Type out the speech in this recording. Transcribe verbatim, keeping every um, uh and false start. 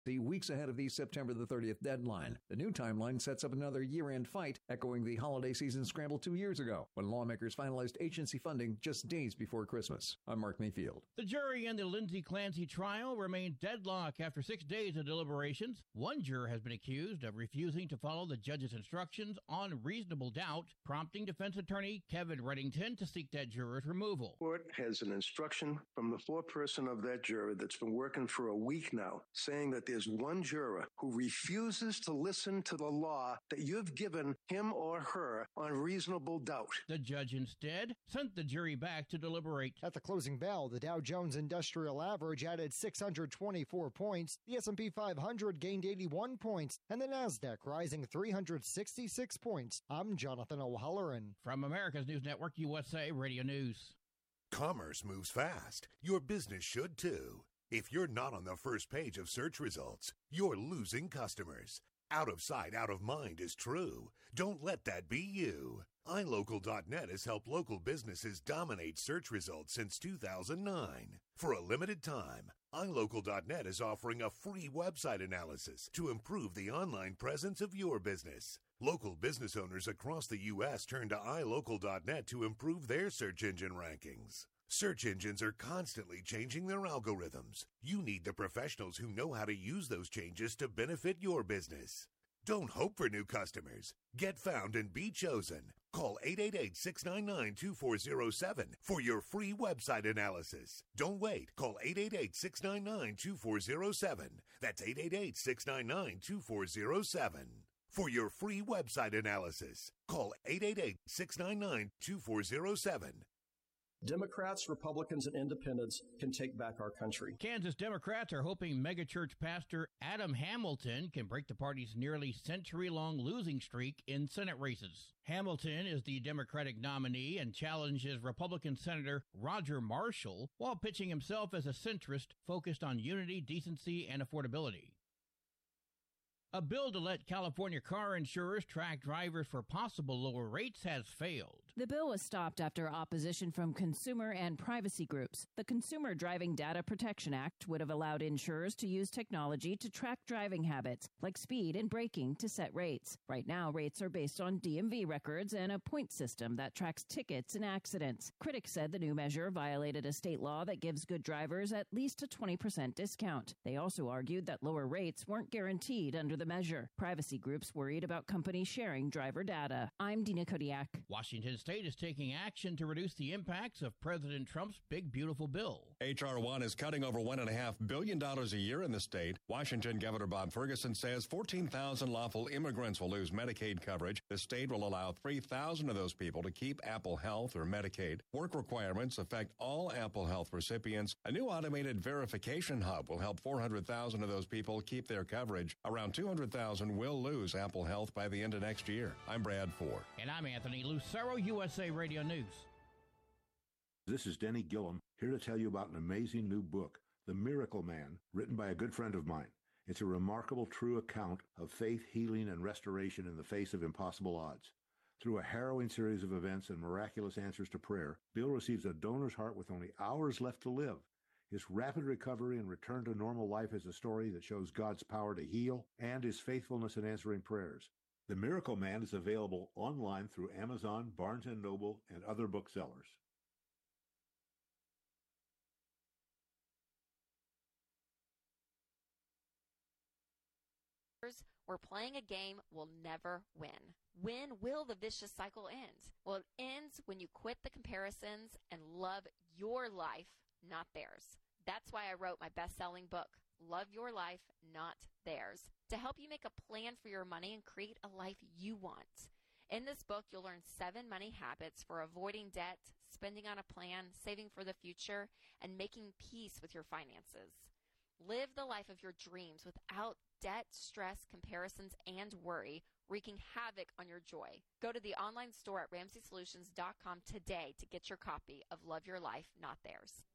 The weeks ahead of the September the thirtieth deadline. The new timeline sets up another year-end fight, echoing the holiday season scramble two years ago, when lawmakers finalized agency funding just days before Christmas. I'm Mark Mayfield. The jury in the Lindsay Clancy trial remained deadlocked after six days of deliberations. One juror has been accused of refusing to follow the judge's instructions on reasonable doubt, prompting defense attorney Kevin Reddington to seek that juror's removal. Court has an instruction from the foreperson of that juror that's been working for a week now, saying that there's one juror who refuses to listen to the law that you've given him or her on reasonable doubt. The judge instead sent the jury back to deliberate. At the closing bell, the Dow Jones Industrial Average added six hundred twenty-four points, the S and P five hundred gained eighty-one points, and the Nasdaq rising three hundred sixty-six points. I'm Jonathan O'Halloran. From America's News Network, U S A Radio News. Commerce moves fast. Your business should too. If you're not on the first page of search results, you're losing customers. Out of sight, out of mind is true. Don't let that be you. i local dot net has helped local businesses dominate search results since two thousand nine. For a limited time, i local dot net is offering a free website analysis to improve the online presence of your business. Local business owners across the U S turn to i local dot net to improve their search engine rankings. Search engines are constantly changing their algorithms. You need the professionals who know how to use those changes to benefit your business. Don't hope for new customers. Get found and be chosen. Call eight eight eight, six nine nine, two four zero seven for your free website analysis. Don't wait. Call eight eight eight, six nine nine, two four zero seven. That's eight eight eight, six nine nine, two four zero seven. For your free website analysis, call eight eight eight, six nine nine, two four zero seven. Democrats, Republicans, and independents can take back our country. Kansas Democrats are hoping megachurch pastor Adam Hamilton can break the party's nearly century-long losing streak in Senate races. Hamilton is the Democratic nominee and challenges Republican Senator Roger Marshall while pitching himself as a centrist focused on unity, decency, and affordability. A bill to let California car insurers track drivers for possible lower rates has failed. The bill was stopped after opposition from consumer and privacy groups. The Consumer Driving Data Protection Act would have allowed insurers to use technology to track driving habits, like speed and braking, to set rates. Right now, rates are based on D M V records and a point system that tracks tickets and accidents. Critics said the new measure violated a state law that gives good drivers at least a twenty percent discount. They also argued that lower rates weren't guaranteed under the measure. Privacy groups worried about companies sharing driver data. I'm Dina Kodiak. Washington State is taking action to reduce the impacts of President Trump's Big Beautiful Bill. H R one is cutting over one point five billion dollars a year in the state. Washington Governor Bob Ferguson says fourteen thousand lawful immigrants will lose Medicaid coverage. The state will allow three thousand of those people to keep Apple Health or Medicaid. Work requirements affect all Apple Health recipients. A new automated verification hub will help four hundred thousand of those people keep their coverage. Around two hundred thousand will lose Apple Health by the end of next year. I'm Brad Ford. And I'm Anthony Lucero, U S A Radio News. This is Denny Gillum, here to tell you about an amazing new book, The Miracle Man, written by a good friend of mine. It's a remarkable, true account of faith, healing, and restoration in the face of impossible odds. Through a harrowing series of events and miraculous answers to prayer, Bill receives a donor's heart with only hours left to live. His rapid recovery and return to normal life is a story that shows God's power to heal and his faithfulness in answering prayers. The Miracle Man is available online through Amazon, Barnes and Noble, and other booksellers. We're playing a game we'll never win. When will the vicious cycle end? Well, it ends when you quit the comparisons and love your life, not theirs. That's why I wrote my best-selling book, Love Your Life, Not Theirs, to help you make a plan for your money and create a life you want. In this book, you'll learn seven money habits for avoiding debt, spending on a plan, saving for the future, and making peace with your finances. Live the life of your dreams without debt, stress, comparisons, and worry, wreaking havoc on your joy. Go to the online store at ramsey solutions dot com today to get your copy of Love Your Life, Not Theirs.